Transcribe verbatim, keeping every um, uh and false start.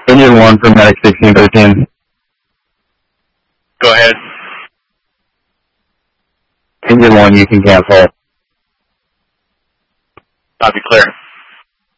Engine one for Medic sixteen thirteen. Go ahead. Engine one, you can cancel. Copy, clear.